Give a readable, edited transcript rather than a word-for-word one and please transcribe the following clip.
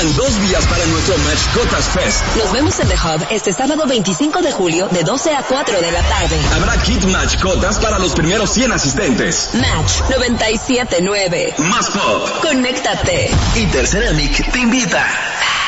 Faltan 2 días para nuestro Mascotas Fest. Nos vemos en The Hub este sábado 25 de julio de 12 a 4 de la tarde. Habrá kit Mascotas para los primeros 100 asistentes. Match 97.9. Más pop. Conéctate. Interceramic te invita.